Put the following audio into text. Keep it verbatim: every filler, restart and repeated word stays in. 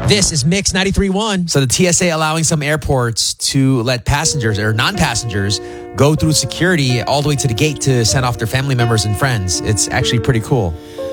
This is Mix ninety-three point one. So the T S A allowing some airports to let passengers or non-passengers go through security all the way to the gate to send off their family members and friends. It's actually pretty cool.